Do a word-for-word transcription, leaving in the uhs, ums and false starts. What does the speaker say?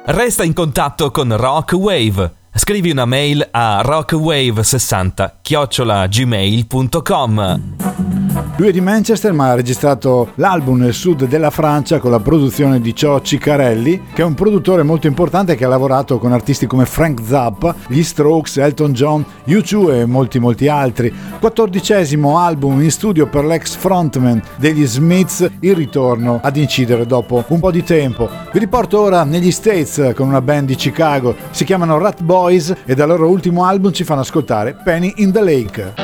Resta in contatto con Rockwave. Scrivi una mail a rockwave sessanta chiocciola gmail punto com. Lui è di Manchester, ma ha registrato l'album nel sud della Francia con la produzione di Cio Ciccarelli, che è un produttore molto importante che ha lavorato con artisti come Frank Zappa, gli Strokes, Elton John, U due e molti molti altri. Quattordicesimo album in studio per l'ex frontman degli Smiths, il ritorno ad incidere dopo un po' di tempo. Vi riporto ora negli States con una band di Chicago, si chiamano Rat Boys e dal loro ultimo album ci fanno ascoltare Penny in the Lake.